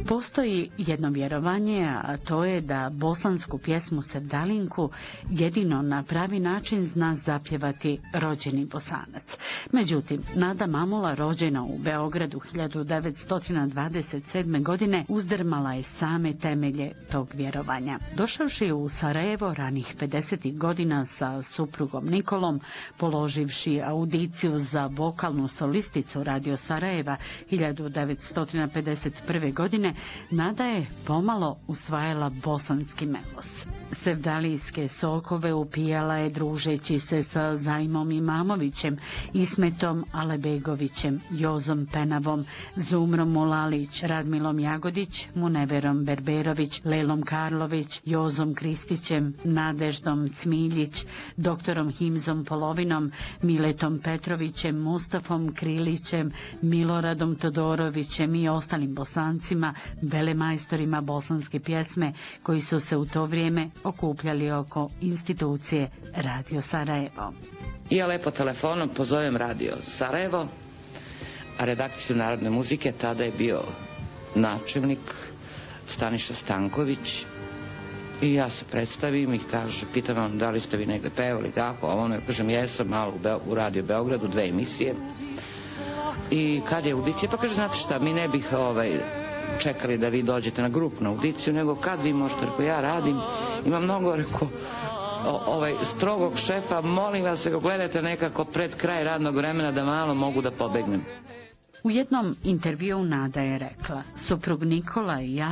Postoji jedno vjerovanje, a to je da bosansku pjesmu Sevdalinku jedino na pravi način zna zapjevati rođeni Bosanac. Međutim, Nada Mamula, rođena u Beogradu 1927. godine, uzdrmala je same temelje tog vjerovanja. Došavši u Sarajevo ranih 50. godina sa suprugom Nikolom, položivši audiciju za vokalnu solisticu Radio Sarajeva 1951. godine, Nada je pomalo usvajala bosanski melos. Sevdalijske sokove upijala je družeći se sa Zajmom Imamovićem, Ismetom Alebegovićem, Jozom Penavom, Zumrom Mulalić, Radmilom Jagodić, Muneverom Berberović, Lelom Karlović, Jozom Kristićem, Nadeždom Cmiljić, doktorom Himzom Polovinom, Miletom Petrovićem, Mustafom Krilićem, Miloradom Todorovićem i ostalim Bosancima, velemajstorima bosanske pjesme koji su se u to vrijeme okupljali oko institucije Radio Sarajevo. Ja lepo telefonom pozovem Radio Sarajevo, a redakciju Narodne muzike tada je bio načelnik Staniša Stanković i ja se predstavim i pitam vam da li ste vi negde pevali tako, a ono kažem jesam malo u Radio Beogradu, 2 emisije i kad je audicija, pa kaže znate šta, mi ne bih čekali da vi dođete na grupnu audiciju, nego kad vi možete, rekao ja radim, ima mnogo, rekao, strogog šefa, molim vas, gledajte nekako pred kraj radnog vremena da malo mogu da pobegnem. U jednom intervjuu Nada je rekla, suprug Nikola i ja